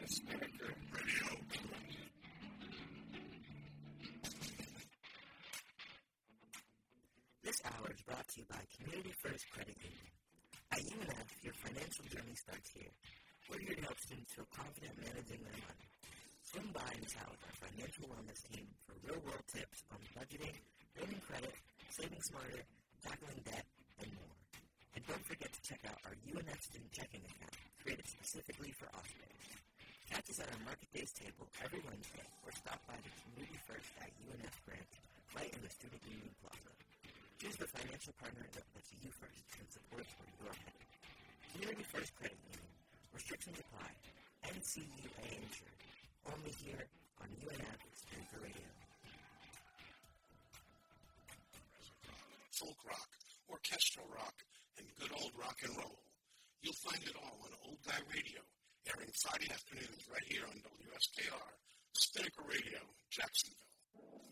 to Spinnaker Radio. This hour is brought to you by Community First Credit Union. At UNF, your financial journey starts here. We're here to help students feel confident managing their money. Swing by and chat with our financial wellness team for real-world tips on budgeting, building credit, saving smarter, tackling debt, and more. And don't forget to check out our UNF student checking account, created specifically for Ospreys. Catch us at our Market Days table every Wednesday, or stop by the Community First at UNF branch right in the Student Union Plaza. Choose the financial partner that puts you first and supports where you're headed. Community First Credit Union. Restrictions apply. NCUA insured. Only here on UNF Spinnaker Radio. Folk rock, orchestral rock, and good old rock and roll. You'll find it all on Old Guy Radio, airing Friday afternoons right here on WSKR, Spinnaker Radio, Jacksonville.